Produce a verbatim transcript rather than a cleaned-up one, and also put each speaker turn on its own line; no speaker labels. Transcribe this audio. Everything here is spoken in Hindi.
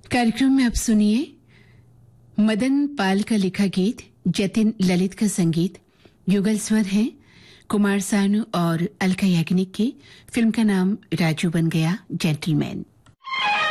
कार्यक्रम में अब सुनिए मदन पाल का लिखा गीत, जतिन ललित का संगीत, युगल स्वर है कुमार सानू और अलका याग्निक के। फिल्म का नाम राजू बन गया जेंटलमैन।